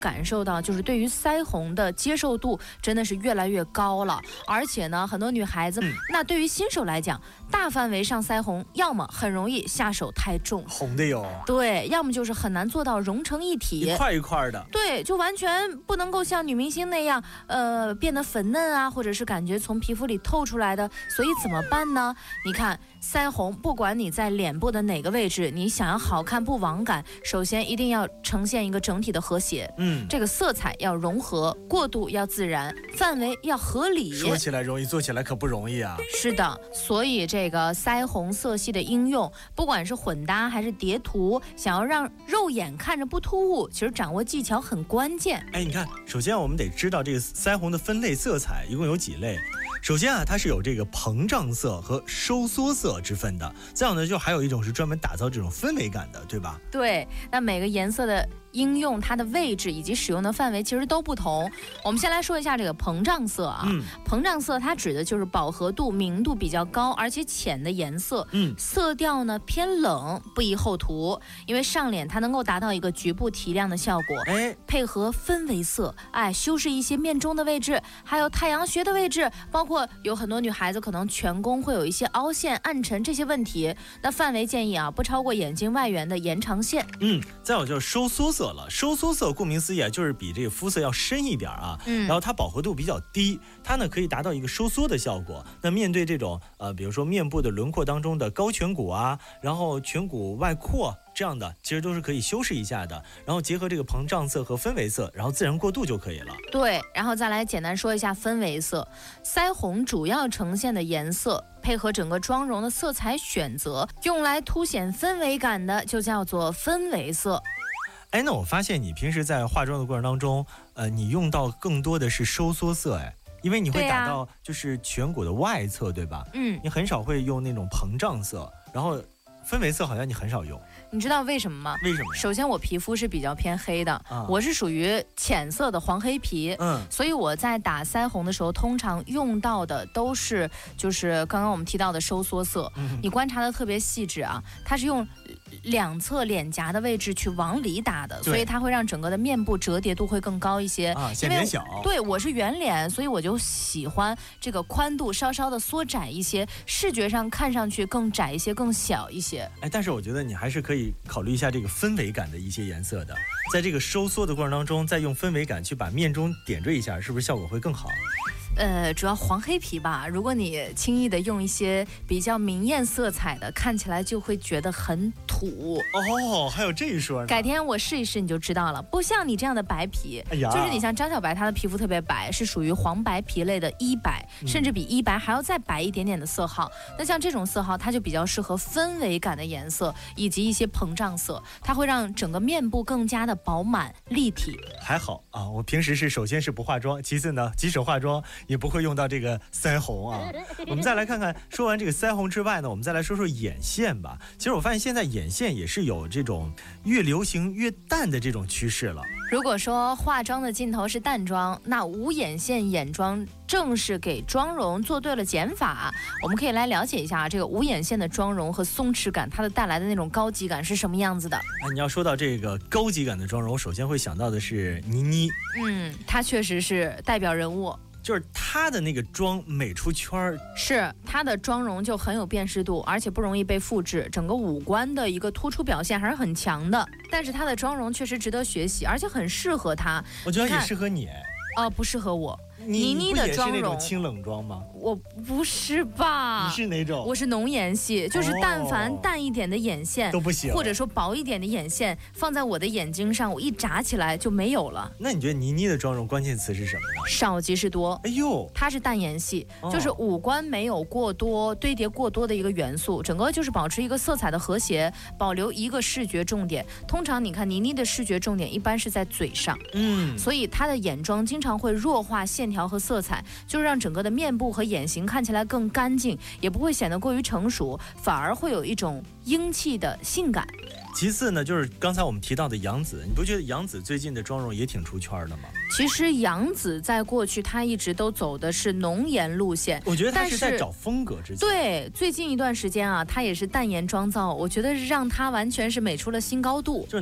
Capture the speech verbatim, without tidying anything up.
感受到就是对于腮红的接受度真的是越来越高了，而且呢，很多女孩子，嗯、那对于新手来讲，大范围上腮红，要么很容易下手太重， 红的哟， 对，要么就是很难做到融成一体， 一块一块的， 对，就完全不能够像女明星那样，呃，变得粉嫩啊，或者是感觉从皮肤里透出来的。所以怎么办呢？你看腮红，不管你在脸部的哪个位置，你想要好看不网感，首先一定要呈现一个整体的和谐。嗯。这个色彩要融合，过渡要自然，范围要合理。 说起来容易，做起来可不容易啊。 是的，所以这个腮红色系的应用，不管是混搭还是叠涂，想要让肉眼看着不突兀，其实掌握技巧很关键。 哎，你看，首先我们得知道这个腮红的分类色彩一共有几类。首先啊，它是有这个膨胀色和收缩色之分的。再有呢，就还有一种是专门打造这种氛围感的，对吧？ 对，那每个颜色的应用它的位置以及使用的范围其实都不同。我们先来说一下这个膨胀色啊，嗯、膨胀色它指的就是饱和度、明度比较高而且浅的颜色，嗯，色调呢偏冷，不宜厚涂，因为上脸它能够达到一个局部提亮的效果，哎，配合氛围色，哎，修饰一些面中的位置，还有太阳穴的位置，包括有很多女孩子可能颧弓会有一些凹陷、暗沉这些问题，那范围建议啊不超过眼睛外缘的延长线。 嗯，再有就是收缩色了，收缩色顾名思义啊，就是比这个肤色要深一点啊，嗯，然后它饱和度比较低，它呢可以达到一个收缩的效果。那面对这种呃，比如说面部的轮廓当中的高颧骨啊，然后颧骨外扩这样的，其实都是可以修饰一下的。然后结合这个膨胀色和氛围色，然后自然过渡就可以了。 对，然后再来简单说一下氛围色，腮红主要呈现的颜色，配合整个妆容的色彩选择，用来凸显氛围感的就叫做氛围色。 哎，那我发现你平时在化妆的过程当中，呃，你用到更多的是收缩色，哎，因为你会打到就是颧骨的外侧， 对, 对吧？嗯，你很少会用那种膨胀色，然后氛围色好像你很少用。 你知道为什么吗？ 为什么呀？ 首先我皮肤是比较偏黑的，啊、我是属于浅色的黄黑皮，嗯，所以我在打腮红的时候，通常用到的都是就是刚刚我们提到的收缩色。嗯、你观察的特别细致啊，它是用两侧脸颊的位置去往里打的，所以它会让整个的面部折叠度会更高一些。 啊，显脸小。 对，我是圆脸，所以我就喜欢这个宽度稍稍的缩窄一些，视觉上看上去更窄一些，更小一些。 哎，但是我觉得你还是可以考虑一下这个氛围感的一些颜色的，在这个收缩的过程当中，再用氛围感去把面中点缀一下，是不是效果会更好？ 呃，主要黄黑皮吧，如果你轻易的用一些比较明艳色彩的，看起来就会觉得很土。 哦，还有这一说呢。 改天我试一试你就知道了。不像你这样的白皮，哎呀，就是你像张小白，她的皮肤特别白，是属于黄白皮类的一白，嗯、甚至比一白还要再白一点点的色号。那像这种色号，它就比较适合氛围感的颜色，以及一些膨胀色，它会让整个面部更加的饱满立体。 还好啊，我平时是首先是不化妆，其次呢，即使化妆也不会用到这个腮红啊。我们再来看看，说完这个腮红之外呢，我们再来说说眼线吧。其实我发现现在眼线也是有这种越流行越淡的这种趋势了。 如果说化妆的尽头是淡妆，那无眼线眼妆正是给妆容做对了减法。我们可以来了解一下这个无眼线的妆容和松弛感，它的带来的那种高级感是什么样子的。 那你要说到这个高级感的妆容，我首先会想到的是倪妮。 嗯，她确实是代表人物。 就是她的那个妆美出圈儿， 是她的妆容就很有辨识度，而且不容易被复制，整个五官的一个突出表现还是很强的。但是她的妆容确实值得学习，而且很适合她。 我觉得也适合你。 哦、呃，不适合我。 倪妮的妆容你不也是那种清冷妆吗？ 我不是吧？ 你是哪种？ 我是浓颜系，就是但凡淡一点的眼线、 哦、都不行， 或者说薄一点的眼线放在我的眼睛上，我一眨起来就没有了。 那你觉得倪妮的妆容关键词是什么呢？ 少即是多。 哎呦， 它是淡颜系，哦、就是五官没有过多堆叠过多的一个元素，整个就是保持一个色彩的和谐，保留一个视觉重点。通常你看倪妮的视觉重点一般是在嘴上，嗯，所以她的眼妆经常会弱化线条和色彩，就是让整个的面部和眼型看起来更干净，也不会显得过于成熟，反而会有一种英气的性感。 其次呢，就是刚才我们提到的杨紫，你不觉得杨紫最近的妆容也挺出圈的吗？ 其实杨紫在过去她一直都走的是浓颜路线， 我觉得她是在找风格之前。 对，最近一段时间啊，她也是淡颜妆造，我觉得让她完全是美出了新高度。